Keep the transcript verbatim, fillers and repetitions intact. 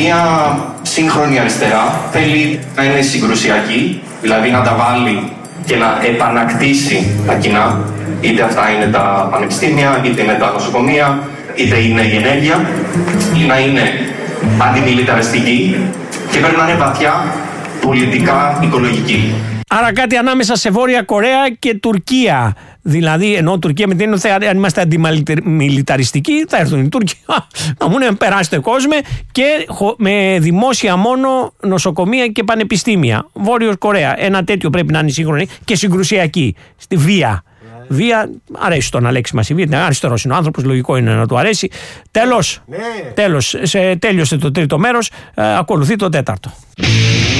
Μία σύγχρονη αριστερά θέλει να είναι συγκρουσιακή, δηλαδή να τα βάλει και να επανακτήσει τα κοινά. Είτε αυτά είναι τα πανεπιστήμια, είτε είναι τα νοσοκομεία, είτε είναι η ενέργεια, ή να είναι αντιμιλιταριστική και πρέπει να είναι βαθιά πολιτικά οικολογική. Άρα κάτι ανάμεσα σε Βόρεια Κορέα και Τουρκία. Δηλαδή, ενώ Τουρκία με την έννοια, αν είμαστε αντιμιλιταριστικοί, θα έρθουν οι Τούρκοι να μου λένε περάστε κόσμο και με δημόσια μόνο νοσοκομεία και πανεπιστήμια. Βόρειος Κορέα. Ένα τέτοιο πρέπει να είναι σύγχρονη και συγκρουσιακή. Στη βία. Βία, αρέσει τον Αλέξη μας η βία, είναι αριστερός είναι ο άνθρωπος, λογικό είναι να του αρέσει. Τέλος, ναι. τέλος σε, τέλειωσε το τρίτο μέρος, ε, ακολουθεί το τέταρτο.